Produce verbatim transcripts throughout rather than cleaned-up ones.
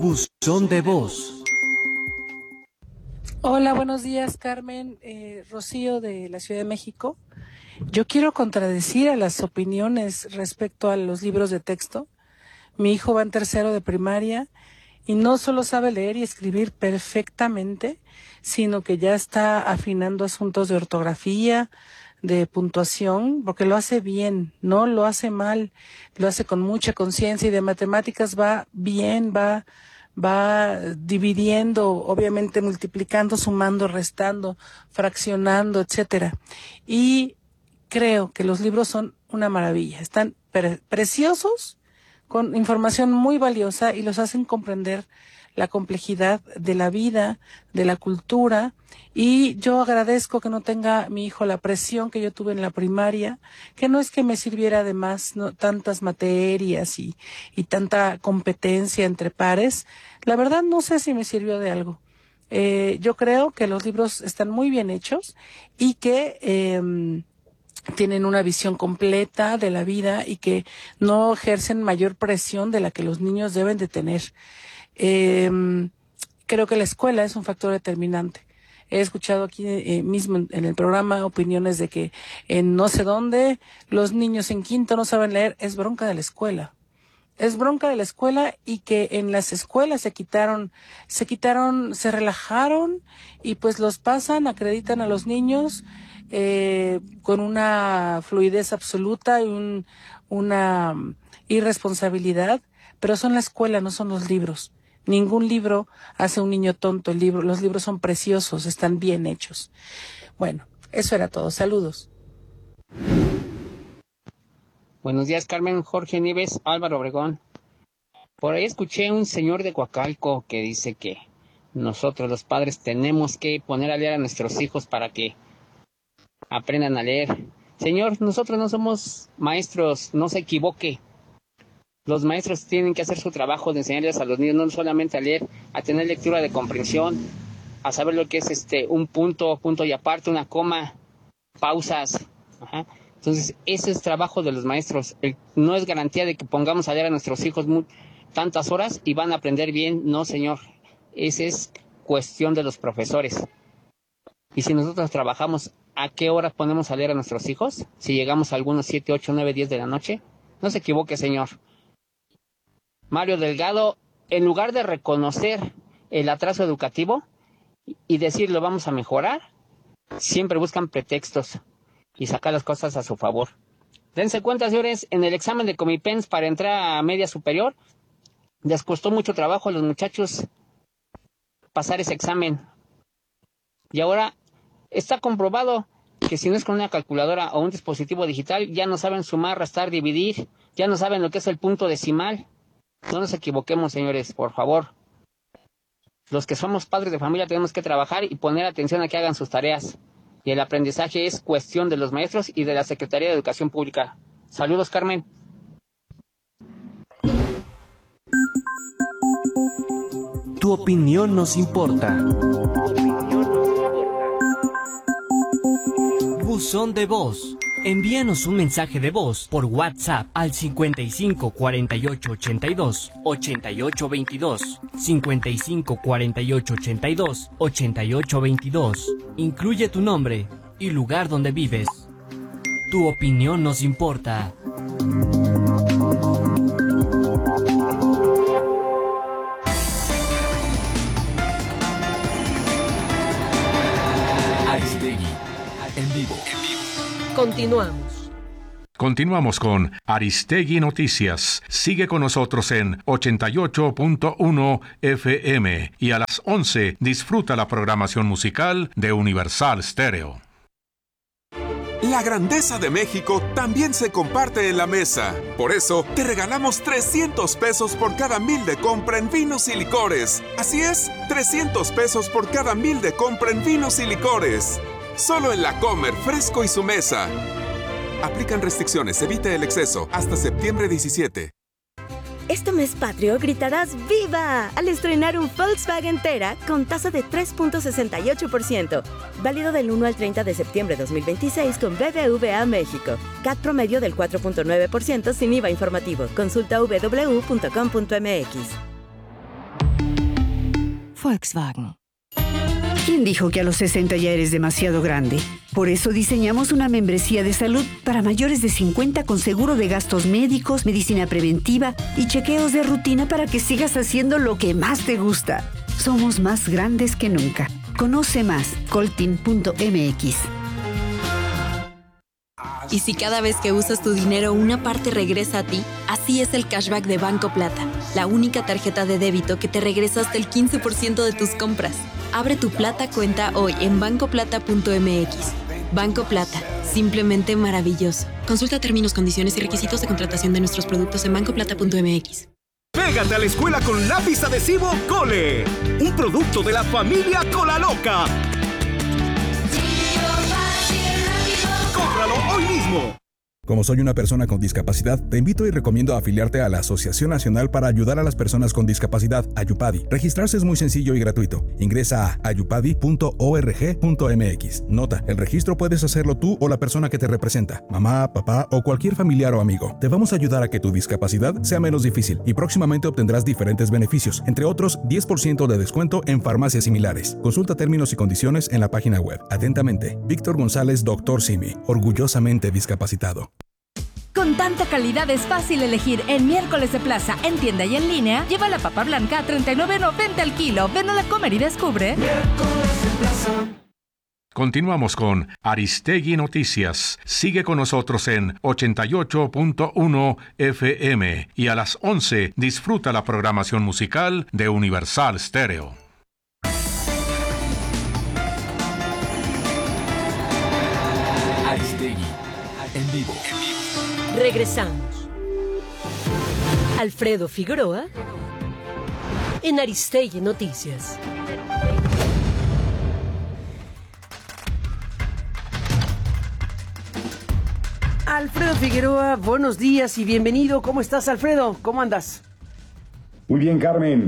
Buzón de voz. Hola, buenos días, Carmen. Eh, Rocío de la Ciudad de México. Yo quiero contradecir a las opiniones respecto a los libros de texto. Mi hijo va en tercero de primaria y no solo sabe leer y escribir perfectamente, sino que ya está afinando asuntos de ortografía, de puntuación, porque lo hace bien, no lo hace mal, lo hace con mucha conciencia, y de matemáticas va bien, va va dividiendo, obviamente multiplicando, sumando, restando, fraccionando, etcétera. Y creo que los libros son una maravilla, están pre- preciosos, con información muy valiosa, y los hacen comprender la complejidad de la vida, de la cultura. Y yo agradezco que no tenga mi hijo la presión que yo tuve en la primaria, que no es que me sirviera de más, no, tantas materias y, y tanta competencia entre pares. La verdad no sé si me sirvió de algo. Eh, yo creo que los libros están muy bien hechos y que eh, tienen una visión completa de la vida y que no ejercen mayor presión de la que los niños deben de tener. Eh, creo que la escuela es un factor determinante. He escuchado aquí eh, mismo en, en el programa opiniones de que en no sé dónde los niños en quinto no saben leer. Es bronca de la escuela. Es bronca de la escuela, y que en las escuelas se quitaron, se quitaron, se relajaron y pues los pasan, acreditan a los niños eh, con una fluidez absoluta y un, una irresponsabilidad, pero son la escuela, no son los libros. Ningún libro hace un niño tonto. El libro, los libros son preciosos, están bien hechos. Bueno, eso era todo. Saludos. Buenos días, Carmen. Jorge Nieves, Álvaro Obregón. Por ahí escuché un señor de Coacalco que dice que nosotros los padres tenemos que poner a leer a nuestros hijos para que aprendan a leer. Señor, nosotros no somos maestros, no se equivoque. Los maestros tienen que hacer su trabajo de enseñarles a los niños no solamente a leer, a tener lectura de comprensión, a saber lo que es este un punto, punto y aparte, una coma, pausas. Ajá. Entonces, ese es trabajo de los maestros. El, no es garantía de que pongamos a leer a nuestros hijos muy, tantas horas y van a aprender bien. No, señor. Esa es cuestión de los profesores. Y si nosotros trabajamos, ¿a qué horas ponemos a leer a nuestros hijos? Si llegamos a algunos siete, ocho, nueve, diez de la noche. No se equivoque, señor. Mario Delgado, en lugar de reconocer el atraso educativo y decir lo vamos a mejorar, siempre buscan pretextos y sacar las cosas a su favor. Dense cuenta, señores, en el examen de Comipens para entrar a media superior, les costó mucho trabajo a los muchachos pasar ese examen. Y ahora está comprobado que si no es con una calculadora o un dispositivo digital, ya no saben sumar, restar, dividir, ya no saben lo que es el punto decimal. No nos equivoquemos, señores, por favor. Los que somos padres de familia tenemos que trabajar y poner atención a que hagan sus tareas. Y el aprendizaje es cuestión de los maestros y de la Secretaría de Educación Pública. Saludos, Carmen. Tu opinión nos importa. Buzón de voz. Envíanos un mensaje de voz por WhatsApp al cincuenta y cinco cuarenta y ocho ochenta y dos ochenta y ocho veintidós, cincuenta y cinco cuarenta y ocho ochenta y dos ochenta y ocho veintidós. Incluye tu nombre y lugar donde vives. Tu opinión nos importa. Aristegui, en vivo. Continuamos. Continuamos con Aristegui Noticias. Sigue con nosotros en ochenta y ocho punto uno F M y a las once disfruta la programación musical de Universal Stereo. La grandeza de México también se comparte en la mesa. Por eso, te regalamos trescientos pesos por cada mil de compra en vinos y licores. Así es, trescientos pesos por cada mil de compra en vinos y licores. Solo en La Comer, Fresco y su mesa. Aplican restricciones, evite el exceso. Hasta septiembre diecisiete. Este mes patrio gritarás ¡Viva! Al estrenar un Volkswagen Tera con tasa de tres punto sesenta y ocho por ciento. Válido del uno al treinta de septiembre de dos mil veintiséis con B B V A México. C A T promedio del cuatro punto nueve por ciento sin I V A informativo. Consulta w w w punto com punto m x. Volkswagen. ¿Quién dijo que a los sesenta ya eres demasiado grande? Por eso diseñamos una membresía de salud para mayores de cincuenta con seguro de gastos médicos, medicina preventiva y chequeos de rutina para que sigas haciendo lo que más te gusta. Somos más grandes que nunca. Conoce más, coltin punto m x. Y si cada vez que usas tu dinero una parte regresa a ti, así es el cashback de Banco Plata, la única tarjeta de débito que te regresa hasta el quince por ciento de tus compras. Abre tu Plata cuenta hoy en banco plata punto m x. Banco Plata, simplemente maravilloso. Consulta términos, condiciones y requisitos de contratación de nuestros productos en banco plata punto m x. Pégate a la escuela con lápiz adhesivo Cole, un producto de la familia Cola Loca. ¡Cómpralo hoy mismo! Como soy una persona con discapacidad, te invito y recomiendo afiliarte a la Asociación Nacional para Ayudar a las Personas con Discapacidad, AYUPADI. Registrarse es muy sencillo y gratuito. Ingresa a ayupadi punto org punto m x. Nota, el registro puedes hacerlo tú o la persona que te representa, mamá, papá o cualquier familiar o amigo. Te vamos a ayudar a que tu discapacidad sea menos difícil y próximamente obtendrás diferentes beneficios, entre otros diez por ciento de descuento en farmacias similares. Consulta términos y condiciones en la página web. Atentamente, Víctor González, doctor Simi, orgullosamente discapacitado. Con tanta calidad es fácil elegir en Miércoles de Plaza, en tienda y en línea. Lleva la papa blanca a treinta y nueve noventa al kilo. Ven a la Comer y descubre. Miércoles de Plaza. Continuamos con Aristegui Noticias. Sigue con nosotros en ochenta y ocho punto uno F M y a las once disfruta la programación musical de Universal Stereo. Aristegui en vivo. Regresamos. Alfredo Figueroa en Aristegui Noticias. Alfredo Figueroa, buenos días y bienvenido. ¿Cómo estás, Alfredo? ¿Cómo andas? Muy bien, Carmen.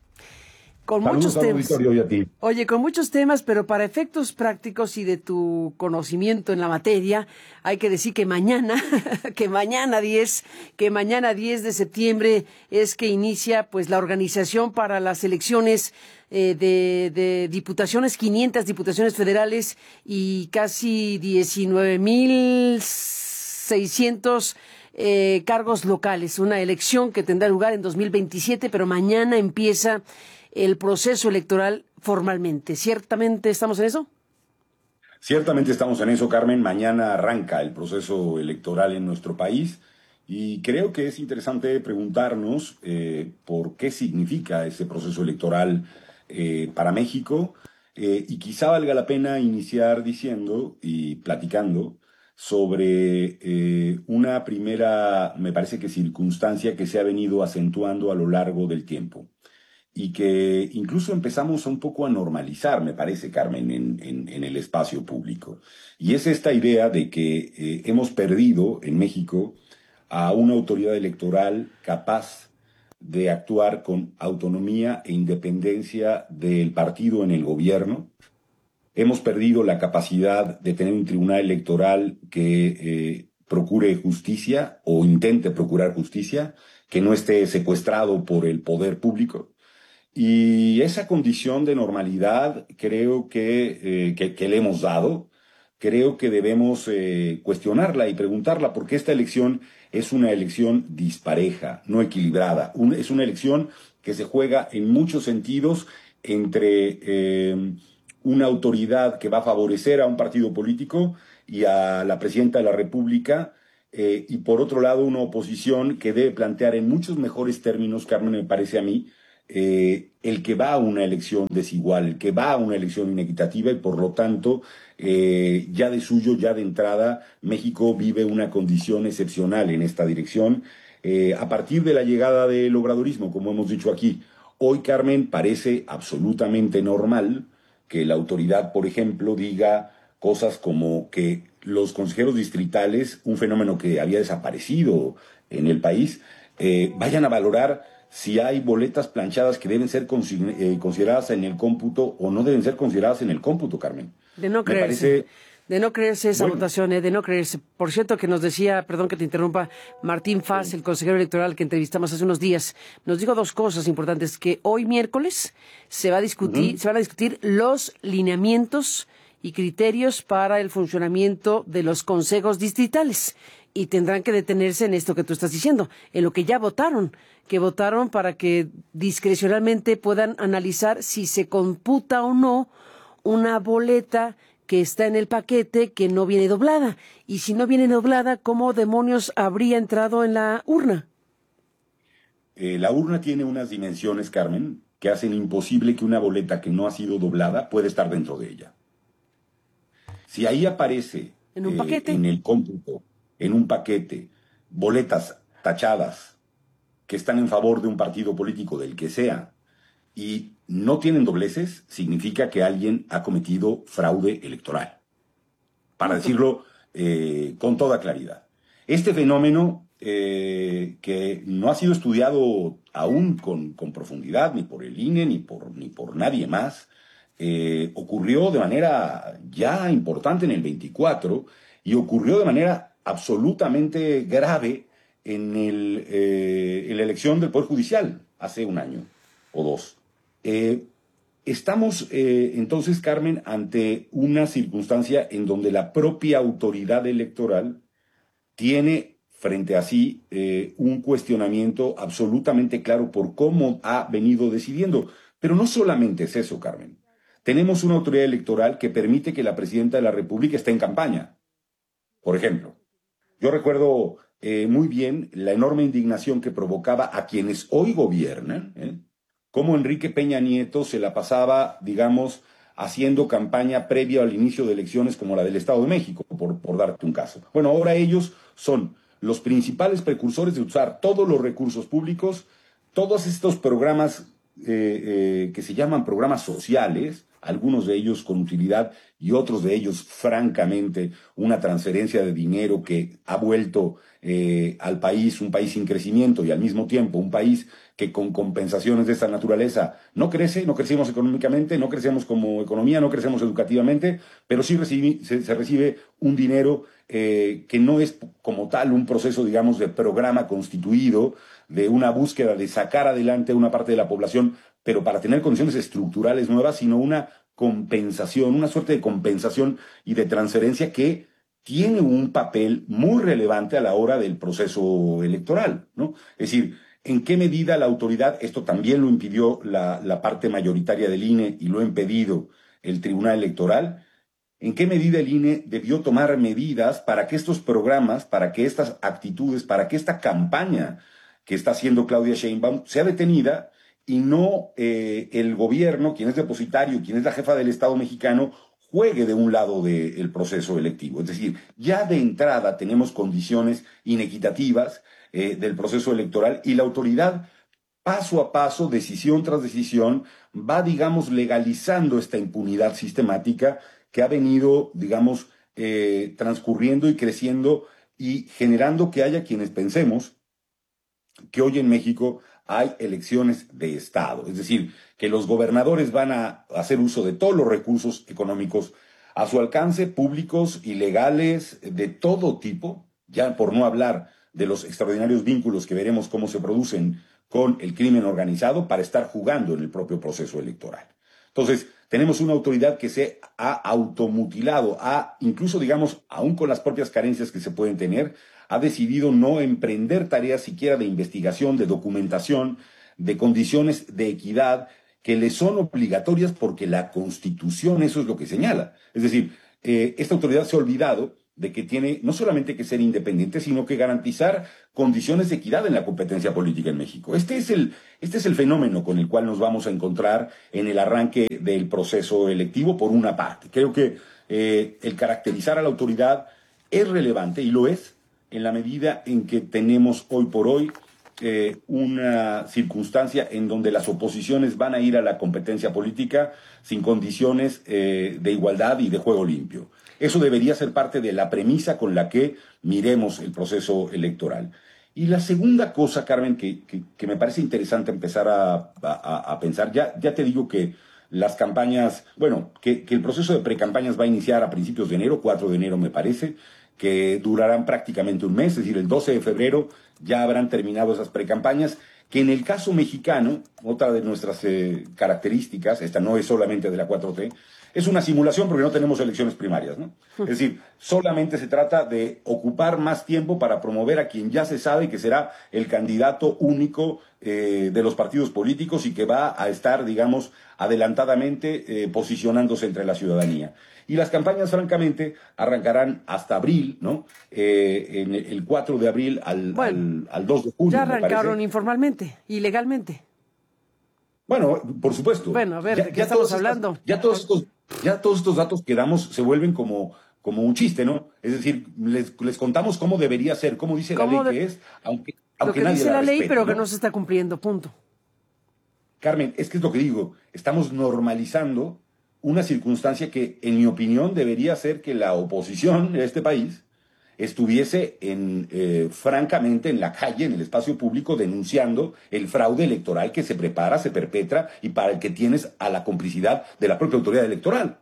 Con Saludos muchos al temas. auditorio y a ti. Oye, con muchos temas, pero para efectos prácticos y de tu conocimiento en la materia, hay que decir que mañana, que mañana diez, que mañana diez de septiembre es que inicia pues la organización para las elecciones eh, de, de diputaciones, quinientas diputaciones federales y casi diecinueve mil seiscientos eh, cargos locales. Una elección que tendrá lugar en dos mil veintisiete, pero mañana empieza el proceso electoral formalmente. ¿Ciertamente estamos en eso? Ciertamente estamos en eso, Carmen. Mañana arranca el proceso electoral en nuestro país y creo que es interesante preguntarnos eh, por qué significa ese proceso electoral eh, para México eh, y quizá valga la pena iniciar diciendo y platicando sobre eh, una primera, me parece que circunstancia que se ha venido acentuando a lo largo del tiempo. Y que incluso empezamos un poco a normalizar, me parece, Carmen, en, en, en el espacio público. Y es esta idea de que eh, hemos perdido en México a una autoridad electoral capaz de actuar con autonomía e independencia del partido en el gobierno. Hemos perdido la capacidad de tener un tribunal electoral que eh, procure justicia o intente procurar justicia, que no esté secuestrado por el poder público. Y esa condición de normalidad creo que, eh, que, que le hemos dado, creo que debemos eh, cuestionarla y preguntarla, porque esta elección es una elección dispareja, no equilibrada. Un, es una elección que se juega en muchos sentidos entre eh, una autoridad que va a favorecer a un partido político y a la presidenta de la República, eh, y por otro lado una oposición que debe plantear en muchos mejores términos, Carmen, me parece a mí, Eh, el que va a una elección desigual, el que va a una elección inequitativa y por lo tanto eh, ya de suyo, ya de entrada, México vive una condición excepcional en esta dirección eh, a partir de la llegada del obradorismo, como hemos dicho aquí. Hoy, Carmen, parece absolutamente normal que la autoridad, por ejemplo, diga cosas como que los consejeros distritales, un fenómeno que había desaparecido en el país, eh, vayan a valorar si hay boletas planchadas que deben ser consideradas en el cómputo o no deben ser consideradas en el cómputo, Carmen. De no creerse. Me parece De no creerse esa Bueno. votación, ¿eh? De no creerse. Por cierto, que nos decía, perdón que te interrumpa, Martín Faz, el consejero electoral que entrevistamos hace unos días, nos dijo dos cosas importantes, que hoy miércoles se va a discutir, uh-huh. se van a discutir los lineamientos y criterios para el funcionamiento de los consejos distritales. Y tendrán que detenerse en esto que tú estás diciendo, en lo que ya votaron, que votaron para que discrecionalmente puedan analizar si se computa o no una boleta que está en el paquete que no viene doblada. Y si no viene doblada, ¿cómo demonios habría entrado en la urna? Eh, la urna tiene unas dimensiones, Carmen, que hacen imposible que una boleta que no ha sido doblada pueda estar dentro de ella. Si ahí aparece ¿En un eh, paquete? en el cómputo, en un paquete, boletas tachadas que están en favor de un partido político, del que sea, y no tienen dobleces, significa que alguien ha cometido fraude electoral. Para decirlo eh, con toda claridad. Este fenómeno, eh, que no ha sido estudiado aún con, con profundidad, ni por el I N E, ni por, ni por nadie más, eh, ocurrió de manera ya importante en el veinticuatro y ocurrió de manera absolutamente grave en, el, eh, en la elección del Poder Judicial hace un año o dos. Eh, estamos eh, entonces, Carmen, ante una circunstancia en donde la propia autoridad electoral tiene frente a sí eh, un cuestionamiento absolutamente claro por cómo ha venido decidiendo. Pero no solamente es eso, Carmen. Tenemos una autoridad electoral que permite que la presidenta de la República esté en campaña. Por ejemplo, yo recuerdo eh, muy bien la enorme indignación que provocaba a quienes hoy gobiernan, ¿eh? Cómo Enrique Peña Nieto se la pasaba, digamos, haciendo campaña previa al inicio de elecciones como la del Estado de México, por, por darte un caso. Bueno, ahora ellos son los principales precursores de usar todos los recursos públicos, todos estos programas eh, eh, que se llaman programas sociales, algunos de ellos con utilidad y otros de ellos, francamente, una transferencia de dinero que ha vuelto eh, al país un país sin crecimiento y al mismo tiempo un país que con compensaciones de esta naturaleza no crece, no crecemos económicamente, no crecemos como economía, no crecemos educativamente, pero sí recibe, se, se recibe un dinero eh, que no es como tal un proceso, digamos, de programa constituido, de una búsqueda de sacar adelante a una parte de la población, pero para tener condiciones estructurales nuevas, sino una compensación, una suerte de compensación y de transferencia que tiene un papel muy relevante a la hora del proceso electoral, ¿no? Es decir, ¿en qué medida la autoridad, esto también lo impidió la, la parte mayoritaria del I N E y lo ha impedido el Tribunal Electoral? ¿En qué medida el I N E debió tomar medidas para que estos programas, para que estas actitudes, para que esta campaña que está haciendo Claudia Sheinbaum sea detenida y no eh, el gobierno, quien es depositario, quien es la jefa del Estado mexicano, juegue de un lado del proceso electivo? Es decir, ya de entrada tenemos condiciones inequitativas eh, del proceso electoral y la autoridad, paso a paso, decisión tras decisión, va, digamos, legalizando esta impunidad sistemática que ha venido, digamos, eh, transcurriendo y creciendo y generando que haya quienes pensemos que hoy en México hay elecciones de Estado, es decir, que los gobernadores van a hacer uso de todos los recursos económicos a su alcance, públicos y legales de todo tipo, ya por no hablar de los extraordinarios vínculos que veremos cómo se producen con el crimen organizado para estar jugando en el propio proceso electoral. Entonces, tenemos una autoridad que se ha automutilado, ha, incluso, digamos, aún con las propias carencias que se pueden tener, ha decidido no emprender tareas siquiera de investigación, de documentación, de condiciones de equidad que le son obligatorias porque la Constitución eso es lo que señala. Es decir, eh, esta autoridad se ha olvidado de que tiene no solamente que ser independiente, sino que garantizar condiciones de equidad en la competencia política en México. Este es el, este es el fenómeno con el cual nos vamos a encontrar en el arranque del proceso electivo, por una parte. Creo que eh, el caracterizar a la autoridad es relevante, y lo es, en la medida en que tenemos hoy por hoy eh, una circunstancia en donde las oposiciones van a ir a la competencia política sin condiciones eh, de igualdad y de juego limpio. Eso debería ser parte de la premisa con la que miremos el proceso electoral. Y la segunda cosa, Carmen, que, que, que me parece interesante empezar a, a, a pensar, ya, ya te digo que las campañas, bueno, que, que el proceso de precampañas va a iniciar a principios de enero, cuatro de enero me parece, que durarán prácticamente un mes, es decir, el doce de febrero ya habrán terminado esas precampañas, que en el caso mexicano, otra de nuestras eh, características, esta no es solamente de la cuatro T, es una simulación porque no tenemos elecciones primarias, ¿no? Es decir, solamente se trata de ocupar más tiempo para promover a quien ya se sabe que será el candidato único eh, de los partidos políticos y que va a estar, digamos, adelantadamente eh, posicionándose entre la ciudadanía. Y las campañas, francamente, arrancarán hasta abril, ¿no? Eh, en el cuatro de abril al, bueno, al, al dos de junio. Ya arrancaron informalmente, ilegalmente. Bueno, por supuesto. Bueno, a ver, ya, ¿de qué ya estamos hablando? Estas, ya, todos estos, ya todos estos datos que damos se vuelven como, como un chiste, ¿no? Es decir, les, les contamos cómo debería ser, cómo dice la ley de... que es, aunque, aunque Lo que nadie dice la, la ley, respete, pero ¿no? que no se está cumpliendo, punto. Carmen, es que es lo que digo, estamos normalizando una circunstancia que, en mi opinión, debería ser que la oposición de este país estuviese en, eh, francamente en la calle, en el espacio público, denunciando el fraude electoral que se prepara, se perpetra y para el que tienes a la complicidad de la propia autoridad electoral.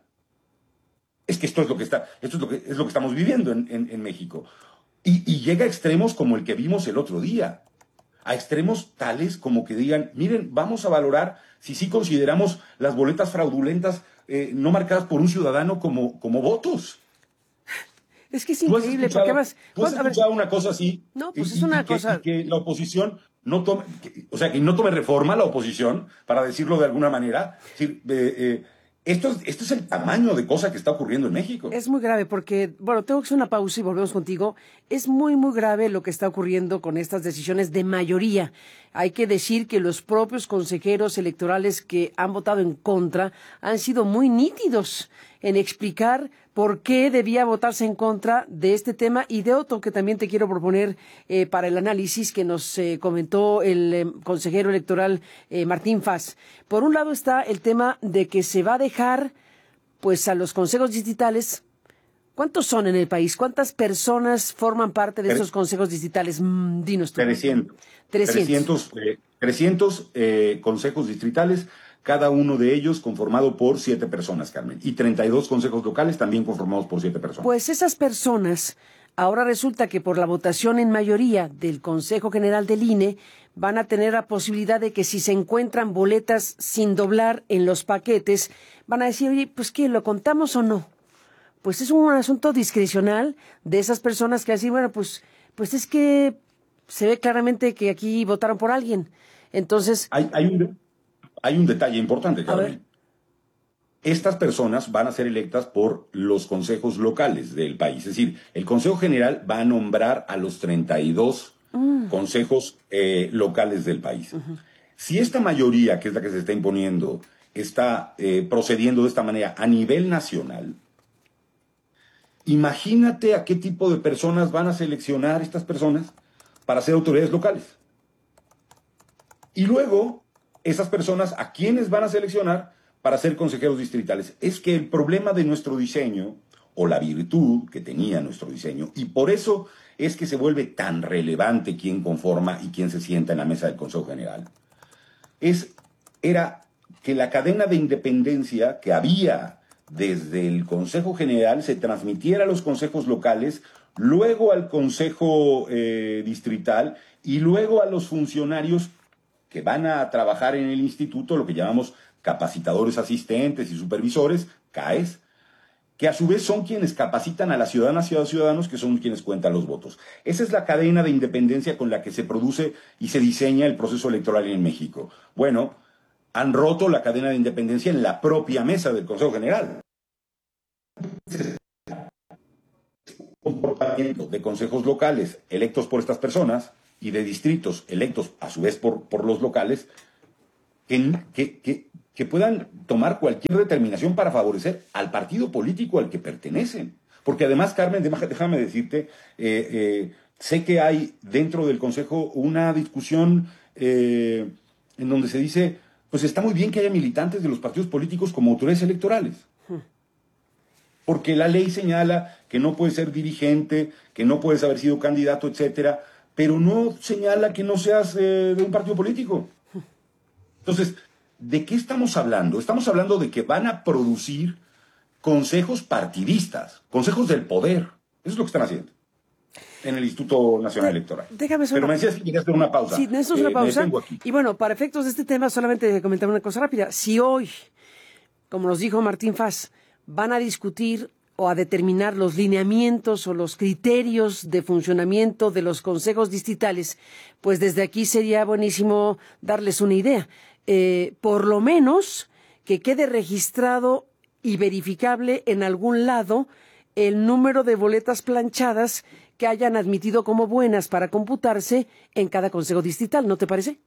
Es que esto es lo que está, esto es lo que, es lo que estamos viviendo en, en, en México. Y, y llega a extremos como el que vimos el otro día. A extremos tales como que digan, miren, vamos a valorar si sí consideramos las boletas fraudulentas eh, no marcadas por un ciudadano como, como votos. Es que es increíble, porque vas... ¿Tú has escuchado una cosa así? No, pues y, es una y que, cosa... Y que la oposición no tome... Que, o sea, que no tome reforma la oposición, para decirlo de alguna manera. Es decir, eh, eh, esto, es, esto es el tamaño de cosa que está ocurriendo en México. Es muy grave porque, bueno, tengo que hacer una pausa y volvemos contigo. Es muy, muy grave lo que está ocurriendo con estas decisiones de mayoría. Hay que decir que los propios consejeros electorales que han votado en contra han sido muy nítidos en explicar por qué debía votarse en contra de este tema y de otro que también te quiero proponer eh, para el análisis que nos eh, comentó el eh, consejero electoral eh, Martín Faz. Por un lado está el tema de que se va a dejar pues a los consejos distritales. ¿Cuántos son en el país? ¿Cuántas personas forman parte de esos consejos distritales? Mm, dinos tú. trescientos. trescientos. trescientos, eh, trescientos eh, consejos distritales, cada uno de ellos conformado por siete personas, Carmen. Y treinta y dos consejos locales también conformados por siete personas. Pues esas personas, ahora resulta que por la votación en mayoría del Consejo General del I N E, van a tener la posibilidad de que si se encuentran boletas sin doblar en los paquetes, van a decir, oye, pues ¿qué, lo contamos o no? Pues es un asunto discrecional de esas personas que así, bueno, pues, pues es que se ve claramente que aquí votaron por alguien. Entonces... Hay, hay, un, hay un detalle importante, Carmen. Estas personas van a ser electas por los consejos locales del país. Es decir, el Consejo General va a nombrar a los treinta y dos mm. consejos eh, locales del país. Uh-huh. Si esta mayoría, que es la que se está imponiendo, está eh, procediendo de esta manera a nivel nacional, imagínate a qué tipo de personas van a seleccionar estas personas para ser autoridades locales. Y luego, esas personas, ¿a quiénes van a seleccionar para ser consejeros distritales? Es que el problema de nuestro diseño, o la virtud que tenía nuestro diseño, y por eso es que se vuelve tan relevante quién conforma y quién se sienta en la mesa del Consejo General, es, era que la cadena de independencia que había desde el Consejo General se transmitiera a los consejos locales, luego al Consejo eh, Distrital y luego a los funcionarios que van a trabajar en el instituto, lo que llamamos capacitadores asistentes y supervisores, C A E S, que a su vez son quienes capacitan a las ciudadanas y a los ciudadanos, que son quienes cuentan los votos. Esa es la cadena de independencia con la que se produce y se diseña el proceso electoral en México. Bueno, han roto la cadena de independencia en la propia mesa del Consejo General. Comportamiento de consejos locales electos por estas personas y de distritos electos a su vez por, por los locales que, que, que, que puedan tomar cualquier determinación para favorecer al partido político al que pertenecen. Porque además, Carmen, déjame decirte, eh, eh, sé que hay dentro del Consejo una discusión eh, en donde se dice, pues está muy bien que haya militantes de los partidos políticos como autoridades electorales. Porque la ley señala que no puedes ser dirigente, que no puedes haber sido candidato, etcétera, pero no señala que no seas eh, de un partido político. Entonces, ¿de qué estamos hablando? Estamos hablando de que van a producir consejos partidistas, consejos del poder. Eso es lo que están haciendo en el Instituto Nacional Electoral. Déjame hacer Pero una... me decías que querías hacer una pausa. Sí, necesito una Eh, pausa. me detengo aquí. Y bueno, para efectos de este tema, solamente comentar una cosa rápida. Si hoy, como nos dijo Martín Faz, van a discutir o a determinar los lineamientos o los criterios de funcionamiento de los consejos distritales, pues desde aquí sería buenísimo darles una idea. Eh, por lo menos que quede registrado y verificable en algún lado el número de boletas planchadas que hayan admitido como buenas para computarse en cada consejo distrital, ¿no te parece?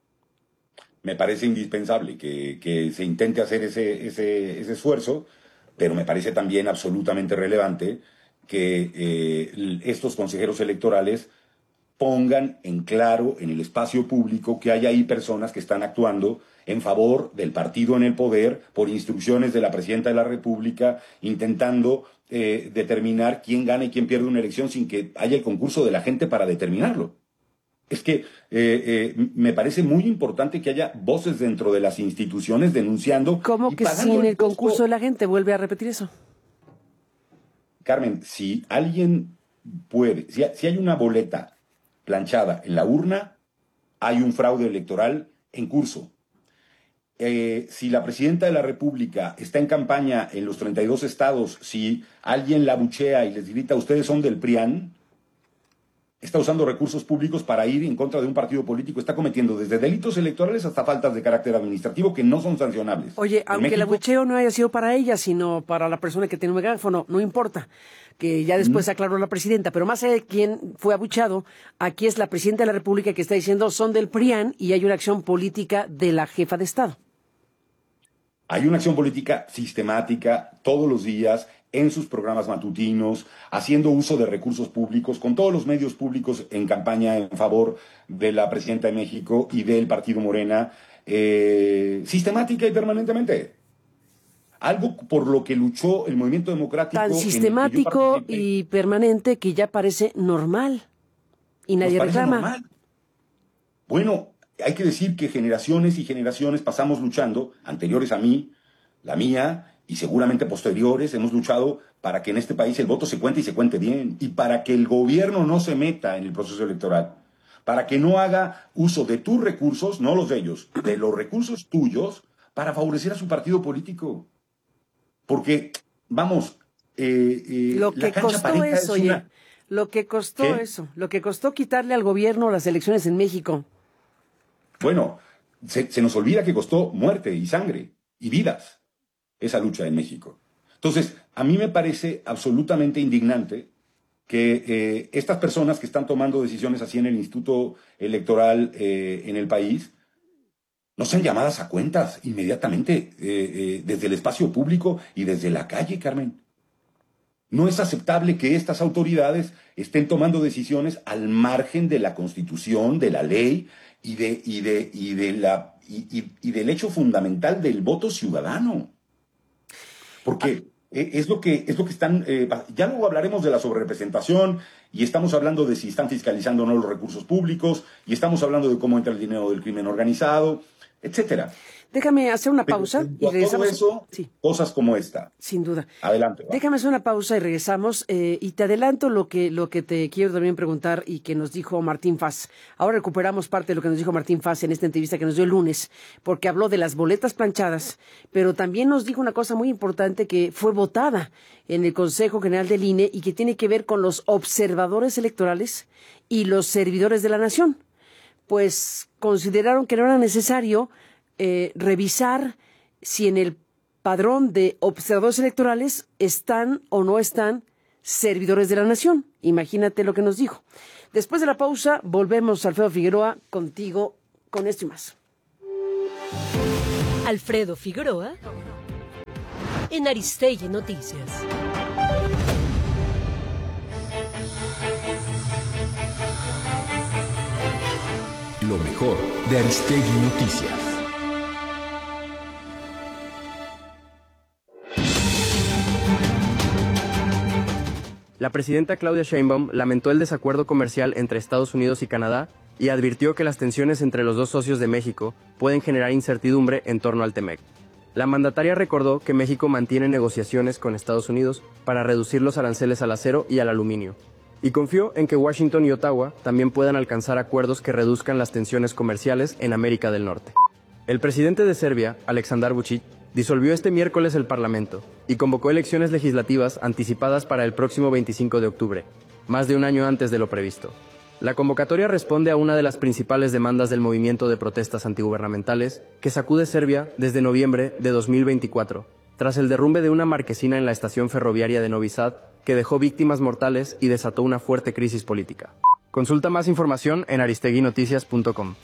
Me parece indispensable que, que se intente hacer ese, ese, ese esfuerzo, pero me parece también absolutamente relevante que eh, estos consejeros electorales pongan en claro en el espacio público que hay ahí personas que están actuando en favor del partido en el poder por instrucciones de la Presidenta de la República, intentando eh, determinar quién gana y quién pierde una elección sin que haya el concurso de la gente para determinarlo. Es que eh, eh, me parece muy importante que haya voces dentro de las instituciones denunciando. ¿Cómo que sin el concurso de la gente? Vuelve a repetir eso. Carmen, si alguien puede, si, si hay una boleta planchada en la urna, hay un fraude electoral en curso. Eh, si la Presidenta de la República está en campaña en los treinta y dos estados, si alguien la abuchea y les grita, ustedes son del P R I A N, está usando recursos públicos para ir en contra de un partido político, está cometiendo desde delitos electorales hasta faltas de carácter administrativo que no son sancionables. Oye, aunque México, el abucheo no haya sido para ella, sino para la persona que tiene un megáfono, no importa, que ya después Mm. aclaró la presidenta, pero más allá de quién fue abuchado, aquí es la Presidenta de la República que está diciendo son del P R I A N y hay una acción política de la jefa de Estado. hay una acción política sistemática todos los días en sus programas matutinos, haciendo uso de recursos públicos, con todos los medios públicos en campaña en favor de la Presidenta de México y del Partido Morena, eh, sistemática y permanentemente. Algo por lo que luchó el movimiento democrático. Tan en el que yo sistemático participé. y permanente que ya parece normal y nadie Nos parece reclama. normal. Bueno, hay que decir que generaciones y generaciones pasamos luchando, anteriores a mí, la mía, y seguramente posteriores, hemos luchado para que en este país el voto se cuente y se cuente bien, y para que el gobierno no se meta en el proceso electoral, para que no haga uso de tus recursos, no los de ellos, de los recursos tuyos, para favorecer a su partido político. Porque, vamos, eh, eh, Lo la que cancha costó pareja es eso, oye, una... lo que costó ¿Qué? eso, lo que costó quitarle al gobierno las elecciones en México. Bueno, se, se nos olvida que costó muerte y sangre y vidas esa lucha en México. Entonces, a mí me parece absolutamente indignante que eh, estas personas que están tomando decisiones así en el Instituto Electoral eh, en el país no sean llamadas a cuentas inmediatamente eh, eh, desde el espacio público y desde la calle, Carmen. No es aceptable que estas autoridades estén tomando decisiones al margen de la Constitución, de la ley y, de, y, de, y, de la, y, y, y del hecho fundamental del voto ciudadano. Porque eh, es, lo que, es lo que están... Eh, ya luego hablaremos de la sobrerepresentación y estamos hablando de si están fiscalizando o no los recursos públicos y estamos hablando de cómo entra el dinero del crimen organizado, etcétera. Déjame hacer una Pero pausa junto y a regresamos. todo eso, Sí, cosas como esta. sin duda. Adelante. va. Déjame hacer una pausa y regresamos. eh, y te adelanto lo que, lo que te quiero también preguntar y que nos dijo Martín Faz. Ahora recuperamos parte de lo que nos dijo Martín Faz en esta entrevista que nos dio el lunes, porque habló de las boletas planchadas, pero también nos dijo una cosa muy importante que fue votada en el Consejo General del I N E y que tiene que ver con los observadores electorales y los servidores de la nación. Pues consideraron que no era necesario eh, revisar si en el padrón de observadores electorales están o no están servidores de la nación. Imagínate lo que nos dijo. Después de la pausa, volvemos, Alfredo Figueroa, contigo con esto y más. Alfredo Figueroa en Aristegui Noticias. Lo mejor de Aristegui Noticias. La presidenta Claudia Sheinbaum lamentó el desacuerdo comercial entre Estados Unidos y Canadá y advirtió que las tensiones entre los dos socios de México pueden generar incertidumbre en torno al TEMEC. La mandataria recordó que México mantiene negociaciones con Estados Unidos para reducir los aranceles al acero y al aluminio, y confió en que Washington y Ottawa también puedan alcanzar acuerdos que reduzcan las tensiones comerciales en América del Norte. El presidente de Serbia, Aleksandar Vučić, disolvió este miércoles el Parlamento y convocó elecciones legislativas anticipadas para el próximo veinticinco de octubre, más de un año antes de lo previsto. La convocatoria responde a una de las principales demandas del movimiento de protestas antigubernamentales que sacude Serbia desde noviembre de dos mil veinticuatro, tras el derrumbe de una marquesina en la estación ferroviaria de Novi Sad que dejó víctimas mortales y desató una fuerte crisis política. Consulta más información en aristegui noticias punto com.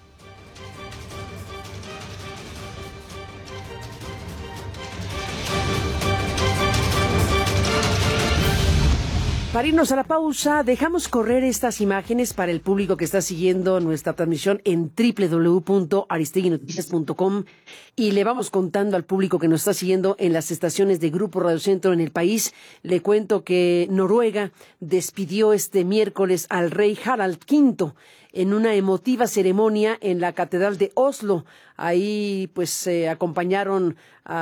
Para irnos a la pausa, dejamos correr estas imágenes para el público que está siguiendo nuestra transmisión en doble u doble u doble u punto aristegui noticias punto com y le vamos contando al público que nos está siguiendo en las estaciones de Grupo Radio Centro en el país. Le cuento que Noruega despidió este miércoles al rey Harald quinto en una emotiva ceremonia en la Catedral de Oslo. Ahí pues se eh, acompañaron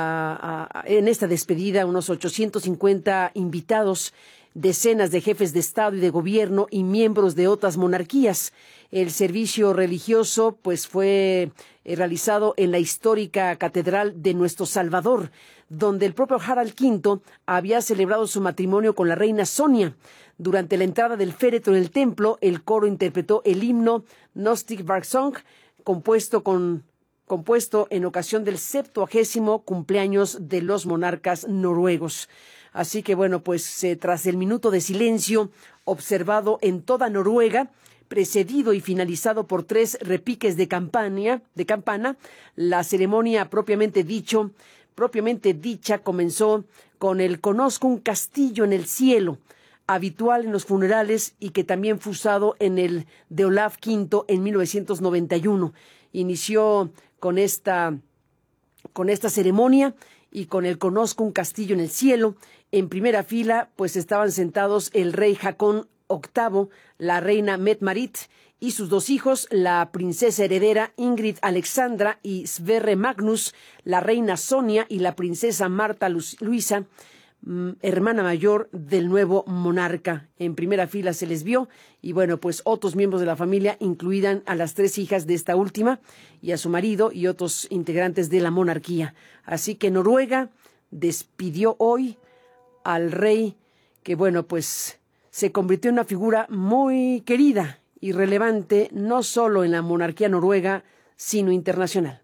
a, a, en esta despedida unos ochocientos cincuenta invitados, decenas de jefes de Estado y de Gobierno y miembros de otras monarquías. El servicio religioso pues fue eh, realizado en la histórica Catedral de Nuestro Salvador, donde el propio Harald quinto había celebrado su matrimonio con la reina Sonia. Durante la entrada del féretro en el templo, el coro interpretó el himno Nostig Varsong, compuesto con compuesto en ocasión del septuagésimo cumpleaños de los monarcas noruegos. Así que bueno, pues eh, tras el minuto de silencio observado en toda Noruega, precedido y finalizado por tres repiques de campana, de campana, la ceremonia propiamente dicho, propiamente dicha comenzó con el "Conozco un castillo en el cielo", habitual en los funerales y que también fue usado en el de Olaf quinto en mil novecientos noventa y uno. Inició con esta, con esta ceremonia y con el "Conozco un castillo en el cielo". En primera fila, pues estaban sentados el rey Haakon octavo, la reina Mette-Marit y sus dos hijos, la princesa heredera Ingrid Alexandra y Sverre Magnus, la reina Sonia y la princesa Marta Luisa, hermana mayor del nuevo monarca. En primera fila se les vio y bueno, pues otros miembros de la familia incluían a las tres hijas de esta última y a su marido y otros integrantes de la monarquía. Así que Noruega despidió hoy al rey que bueno, pues se convirtió en una figura muy querida y relevante no solo en la monarquía noruega, sino internacional.